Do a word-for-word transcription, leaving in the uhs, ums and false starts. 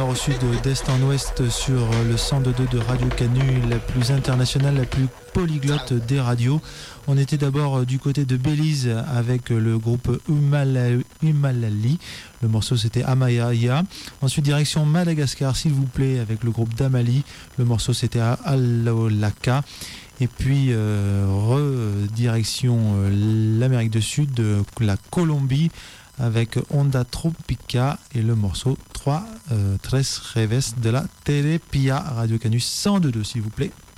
nord au sud, d'est en ouest sur le cent deux de Radio Canu, la plus internationale, la plus polyglotte des radios. On était d'abord du côté de Belize avec le groupe Umalali. Le morceau c'était Amayaya. Ensuite direction Madagascar, s'il vous plaît, avec le groupe Damali. Le morceau c'était Alolaka. Et puis euh, redirection euh, l'Amérique du Sud, euh, la Colombie, avec Onda Tropica et le morceau trois, euh, Tres Reves de la Telepia. Radio Canus cent deux, s'il vous plaît.